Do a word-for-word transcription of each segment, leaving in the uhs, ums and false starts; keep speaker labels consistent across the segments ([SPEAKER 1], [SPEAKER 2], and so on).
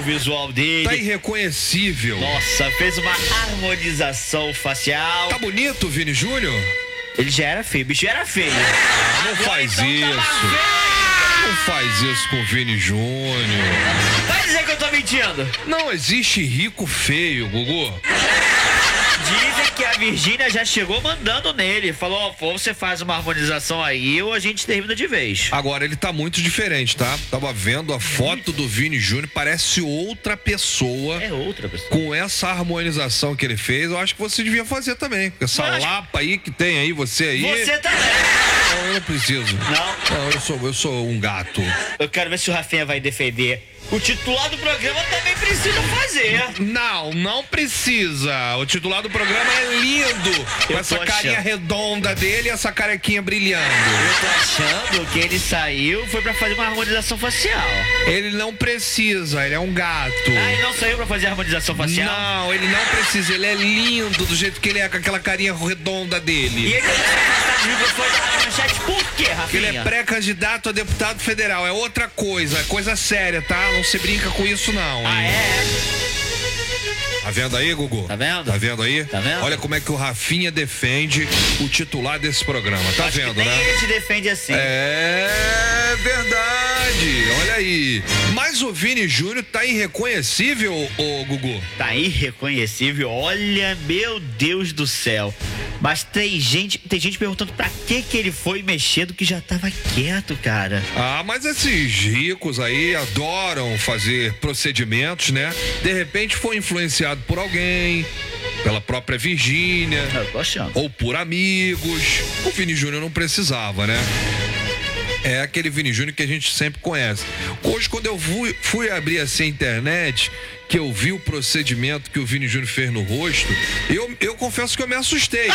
[SPEAKER 1] visual dele.
[SPEAKER 2] Tá irreconhecível.
[SPEAKER 1] Nossa, fez uma harmonização facial.
[SPEAKER 2] Tá bonito o Vini Júnior?
[SPEAKER 1] Ele já era feio, o bicho já era feio.
[SPEAKER 2] Ah, não
[SPEAKER 1] Agora,
[SPEAKER 2] faz
[SPEAKER 1] então,
[SPEAKER 2] isso.
[SPEAKER 1] Tá
[SPEAKER 2] Não faz isso com o Vini Júnior.
[SPEAKER 1] Vai dizer que eu tô mentindo.
[SPEAKER 2] Não existe rico feio, Gugu.
[SPEAKER 1] Dizem que a Virgínia já chegou mandando nele. Falou, ó, oh, você faz uma harmonização aí ou a gente termina de vez.
[SPEAKER 2] Agora, ele tá muito diferente, tá? Tava vendo a foto do Vini Júnior, parece outra pessoa.
[SPEAKER 1] É outra pessoa.
[SPEAKER 2] Com essa harmonização que ele fez, eu acho que você devia fazer também. Essa
[SPEAKER 1] Mas...
[SPEAKER 2] lapa aí que tem aí, você aí...
[SPEAKER 1] Você também.
[SPEAKER 2] Não, eu não preciso.
[SPEAKER 1] Não?
[SPEAKER 2] Não, eu sou, eu sou um gato.
[SPEAKER 1] Eu quero ver se o Rafinha vai defender. O titular do programa também precisa fazer.
[SPEAKER 2] Não, não precisa. O titular do programa é lindo. Com
[SPEAKER 1] Eu
[SPEAKER 2] essa
[SPEAKER 1] tô
[SPEAKER 2] carinha
[SPEAKER 1] achando.
[SPEAKER 2] redonda dele e essa carequinha brilhando.
[SPEAKER 1] Eu tô achando que ele saiu foi pra fazer uma harmonização facial.
[SPEAKER 2] Ele não precisa, ele é um gato.
[SPEAKER 1] Ah, ele não saiu pra fazer harmonização facial?
[SPEAKER 2] Não, ele não precisa, ele é lindo do jeito que ele é, com aquela carinha redonda
[SPEAKER 1] E
[SPEAKER 2] dele.
[SPEAKER 1] ele tá de microfone da Rádio Manchete por quê, Rafinha?
[SPEAKER 2] Ele é pré-candidato a deputado federal, é outra coisa, é coisa séria, tá? Não se brinca com isso não, hein?
[SPEAKER 1] Ah, é?
[SPEAKER 2] Tá vendo aí, Gugu?
[SPEAKER 1] Tá vendo?
[SPEAKER 2] Tá vendo aí?
[SPEAKER 1] Tá vendo?
[SPEAKER 2] Olha como é que o Rafinha defende o titular desse programa, tá
[SPEAKER 1] Acho
[SPEAKER 2] vendo,
[SPEAKER 1] que nem
[SPEAKER 2] né?
[SPEAKER 1] ele te defende assim.
[SPEAKER 2] É verdade, olha aí. Mas o Vini Júnior tá irreconhecível, ô Gugu.
[SPEAKER 1] Tá irreconhecível, olha, meu Deus do céu. Mas tem gente, tem gente perguntando pra que que ele foi mexendo que já tava quieto, cara.
[SPEAKER 2] Ah, mas esses ricos aí adoram fazer procedimentos, né? De repente foi influenciado por alguém, pela própria Virgínia,
[SPEAKER 1] Eu tô achando.
[SPEAKER 2] ou por amigos. O Vini Júnior não precisava, né? É aquele Vini Júnior que a gente sempre conhece. Hoje, quando eu fui, fui abrir assim a internet, que eu vi o procedimento que o Vini Júnior fez no rosto, eu, eu confesso que eu me assustei.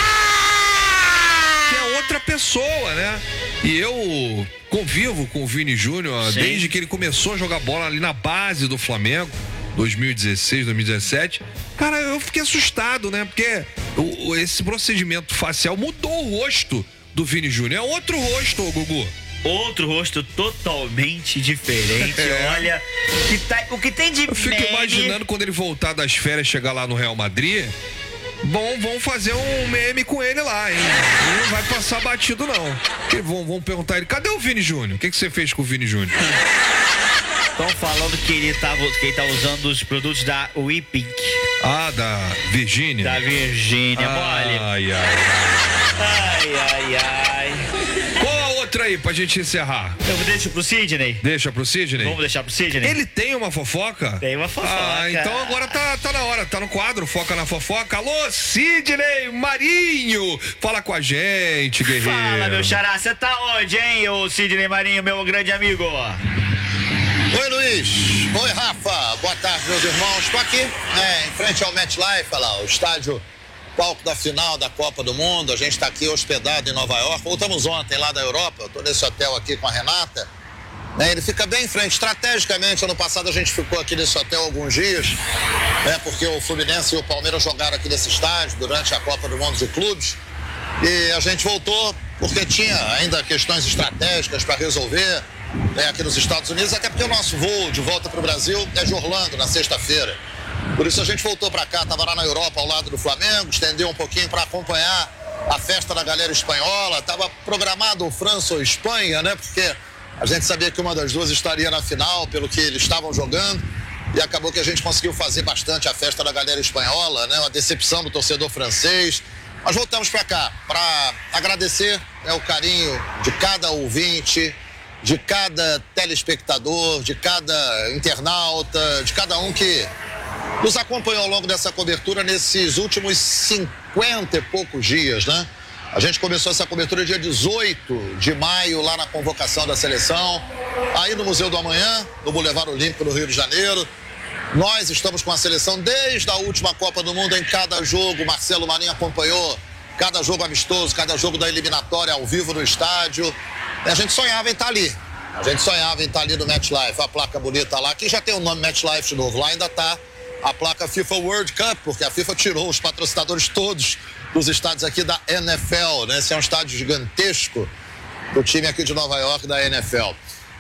[SPEAKER 2] Que é outra pessoa, né? E eu convivo com o Vini Júnior
[SPEAKER 1] Sim.
[SPEAKER 2] desde que ele começou a jogar bola ali na base do Flamengo, dois mil e dezesseis, dois mil e dezessete. Cara, eu fiquei assustado, né? Porque o, o- esse procedimento facial mudou o rosto do Vini Júnior. É outro rosto, ô Gugu.
[SPEAKER 1] Outro rosto totalmente diferente,
[SPEAKER 2] É.
[SPEAKER 1] olha. Que tá, o que tem de
[SPEAKER 2] Eu fico
[SPEAKER 1] meme...
[SPEAKER 2] imaginando quando ele voltar das férias, chegar lá no Real Madrid. Bom, vão fazer um meme com ele lá, hein? Ele não vai passar batido, não. Porque vão, vão perguntar ele, cadê o Vini Júnior? O que, que você fez com o Vini Júnior?
[SPEAKER 1] Estão falando que ele, tava, que ele tá usando os produtos da Whipping,
[SPEAKER 2] Ah, da Virgínia?
[SPEAKER 1] da Virgínia, mole.
[SPEAKER 2] Ai, ai, ai.
[SPEAKER 1] Ai, ai, ai.
[SPEAKER 2] Qual a outra aí pra gente encerrar?
[SPEAKER 1] Eu deixo pro Sidney?
[SPEAKER 2] Deixa pro Sidney?
[SPEAKER 1] Vamos deixar pro Sidney?
[SPEAKER 2] Ele tem uma fofoca?
[SPEAKER 1] Tem uma fofoca.
[SPEAKER 2] Ah, então agora tá, tá na hora, tá no quadro, foca na fofoca. Alô, Sidney Marinho, fala com a gente, guerreiro.
[SPEAKER 1] Fala, meu xará, você tá onde, hein, ô Sidney Marinho, meu grande amigo?
[SPEAKER 3] Oi, Luiz. Oi, Rafa. Boa tarde, meus irmãos. Estou aqui, né, em frente ao MetLife, olha lá, o estádio, palco da final da Copa do Mundo. A gente está aqui hospedado em Nova York. Voltamos ontem lá da Europa. Estou nesse hotel aqui com a Renata. Né, ele fica bem em frente. Estrategicamente, ano passado a gente ficou aqui nesse hotel alguns dias, né, porque o Fluminense e o Palmeiras jogaram aqui nesse estádio durante a Copa do Mundo de Clubes. E a gente voltou porque tinha ainda questões estratégicas para resolver, né, aqui nos Estados Unidos, até porque o nosso voo de volta para o Brasil é de Orlando, na sexta-feira. Por isso a gente voltou para cá, estava lá na Europa ao lado do Flamengo, estendeu um pouquinho para acompanhar a festa da galera espanhola. Estava programado França ou Espanha, né? Porque a gente sabia que uma das duas estaria na final, pelo que eles estavam jogando. E acabou que a gente conseguiu fazer bastante a festa da galera espanhola, né? Uma decepção do torcedor francês. Mas voltamos para cá para agradecer, né, o carinho de cada ouvinte, de cada telespectador, de cada internauta, de cada um que nos acompanhou ao longo dessa cobertura nesses últimos cinquenta e poucos dias, né? A gente começou essa cobertura dia dezoito de maio, lá na convocação da seleção, aí no Museu do Amanhã, no Boulevard Olímpico, no Rio de Janeiro. Nós estamos com a seleção desde a última Copa do Mundo, em cada jogo. Marcelo Marinho acompanhou cada jogo amistoso, cada jogo da eliminatória ao vivo no estádio. A gente sonhava em estar ali. A gente sonhava em estar ali no MetLife, a placa bonita lá, que já tem o nome MetLife de novo. Lá ainda está a placa FIFA World Cup, porque a FIFA tirou os patrocinadores todos dos estádios aqui da N F L, né? Esse é um estádio gigantesco do time aqui de Nova York, da N F L.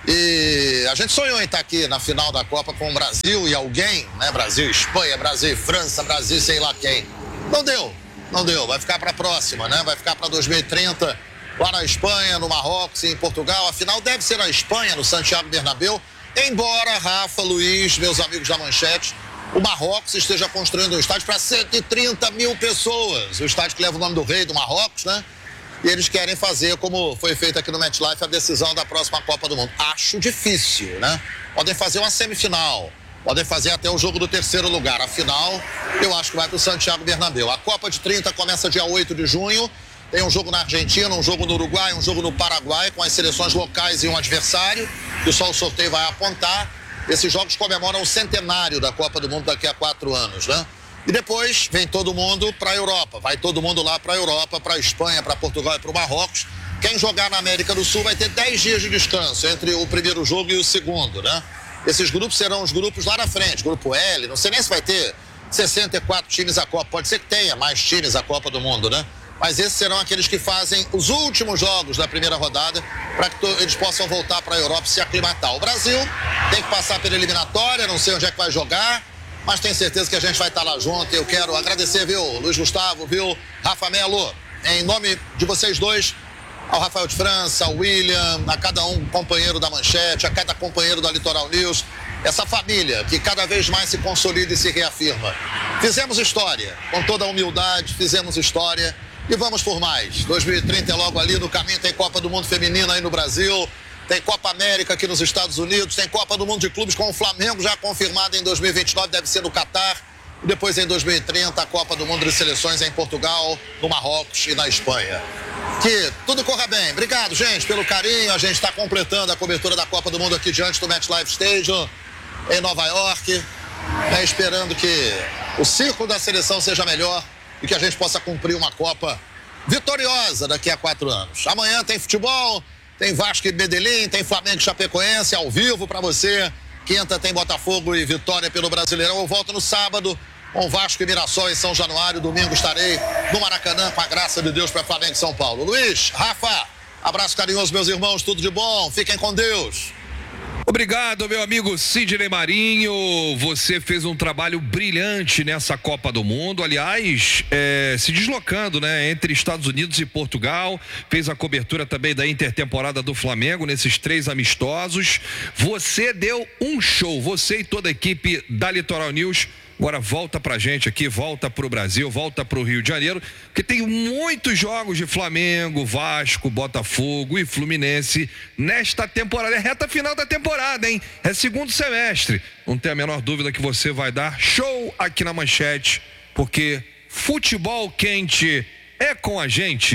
[SPEAKER 3] E a gente sonhou em estar aqui na final da Copa com o Brasil e alguém, né? Brasil, Espanha, Brasil, França, Brasil, sei lá quem. Não deu, não deu. Vai ficar para a próxima, né? Vai ficar para dois mil e trinta, lá na Espanha, no Marrocos e em Portugal. A final deve ser na Espanha, no Santiago Bernabéu. Embora, Rafa, Luiz, meus amigos da Manchete, o Marrocos esteja construindo um estádio para cento e trinta mil pessoas. O estádio que leva o nome do rei do Marrocos, né? E eles querem fazer, como foi feito aqui no MetLife, a decisão da próxima Copa do Mundo. Acho difícil, né? Podem fazer uma semifinal, podem fazer até o jogo do terceiro lugar. A final, eu acho que vai para o Santiago Bernabéu. A Copa de trinta começa dia oito de junho. Tem um jogo na Argentina, um jogo no Uruguai, um jogo no Paraguai, com as seleções locais e um adversário, que só o sorteio vai apontar. Esses jogos comemoram o centenário da Copa do Mundo daqui a quatro anos, né? E depois vem todo mundo para a Europa. Vai todo mundo lá para a Europa, para a Espanha, para Portugal e para o Marrocos. Quem jogar na América do Sul vai ter dez dias de descanso entre o primeiro jogo e o segundo, né? Esses grupos serão os grupos lá na frente. Grupo L, não sei nem se vai ter sessenta e quatro times a Copa. Pode ser que tenha mais times a Copa do Mundo, né? Mas esses serão aqueles que fazem os últimos jogos da primeira rodada para que eles possam voltar para a Europa e se aclimatar. O Brasil tem que passar pela eliminatória, não sei onde é que vai jogar, mas tenho certeza que a gente vai estar lá junto. Eu quero agradecer, viu, Luiz Gustavo, viu, Rafa Melo, em nome de vocês dois, ao Rafael de França, ao William, a cada um companheiro da Manchete, a cada companheiro da Litoral News, essa família que cada vez mais se consolida e se reafirma. Fizemos história, com toda a humildade, fizemos história e vamos por mais. dois mil e trinta é logo ali, no caminho tem Copa do Mundo Feminina aí no Brasil, tem Copa América aqui nos Estados Unidos, tem Copa do Mundo de Clubes com o Flamengo já confirmado em dois mil e vinte e nove, deve ser no Catar. E depois em dois mil e trinta, a Copa do Mundo de Seleções em Portugal, no Marrocos e na Espanha. Que tudo corra bem. Obrigado, gente, pelo carinho. A gente está completando a cobertura da Copa do Mundo aqui diante do MetLife Stadium, em Nova York, né, esperando que o ciclo da seleção seja melhor e que a gente possa cumprir uma Copa vitoriosa daqui a quatro anos. Amanhã tem futebol, tem Vasco e Medellín, tem Flamengo e Chapecoense ao vivo para você. Quinta tem Botafogo e Vitória pelo Brasileirão. Eu volto no sábado com Vasco e Mirassol em São Januário. Domingo estarei no Maracanã com a graça de Deus para Flamengo e São Paulo. Luiz, Rafa, abraço carinhoso, meus irmãos, tudo de bom. Fiquem com Deus.
[SPEAKER 2] Obrigado, meu amigo Sidney Marinho. Você fez um trabalho brilhante nessa Copa do Mundo. Aliás, é, se deslocando, né, entre Estados Unidos e Portugal. Fez a cobertura também da intertemporada do Flamengo nesses três amistosos. Você deu um show. Você e toda a equipe da Litoral News. Agora volta pra gente aqui, volta pro Brasil, volta pro Rio de Janeiro, porque tem muitos jogos de Flamengo, Vasco, Botafogo e Fluminense nesta temporada. É reta final da temporada, hein? É segundo semestre. Não tem a menor dúvida que você vai dar show aqui na Manchete, porque futebol quente é com a gente.